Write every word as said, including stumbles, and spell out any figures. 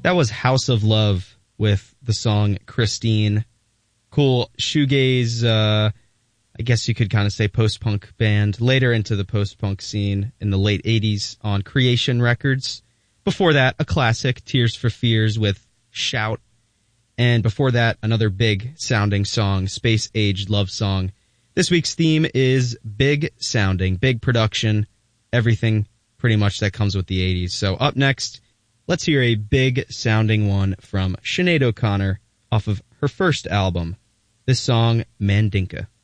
That was House of Love with the song Christine. Cool shoegaze, uh, I guess you could kind of say post-punk band, later into the post-punk scene in the late eighties on Creation Records. Before that, a classic, Tears for Fears with Shout. And before that, another big sounding song, Space Age Love Song. This week's theme is big sounding, big production, everything pretty much that comes with the eighties. So up next, let's hear a big sounding one from Sinead O'Connor off of her first album. This song, Mandinka.